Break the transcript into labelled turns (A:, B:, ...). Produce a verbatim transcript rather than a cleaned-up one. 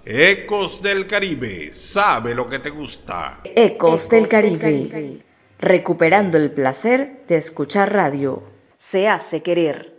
A: Ecos del Caribe, sabe lo que te gusta.
B: Ecos del Caribe, recuperando el placer de escuchar radio. Se hace querer.